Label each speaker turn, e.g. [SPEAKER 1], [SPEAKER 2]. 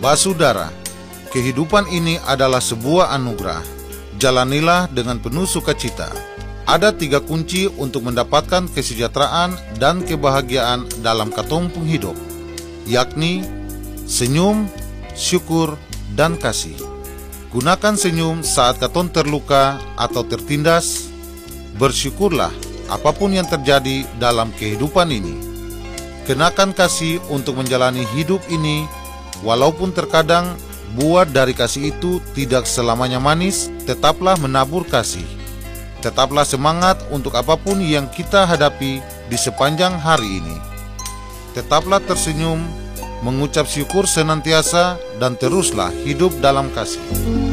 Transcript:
[SPEAKER 1] Basudara, kehidupan ini adalah sebuah anugerah. Jalanilah dengan penuh sukacita. Ada 3 kunci untuk mendapatkan kesejahteraan dan kebahagiaan dalam katompung hidup, yakni senyum, syukur, dan kasih. Gunakan senyum saat katon terluka atau tertindas. Bersyukurlah apapun yang terjadi dalam kehidupan ini. Kenakan kasih untuk menjalani hidup ini. Walaupun terkadang buah dari kasih itu tidak selamanya manis, tetaplah menabur kasih. Tetaplah semangat untuk apapun yang kita hadapi di sepanjang hari ini. Tetaplah tersenyum, mengucap syukur senantiasa, dan teruslah hidup dalam kasih.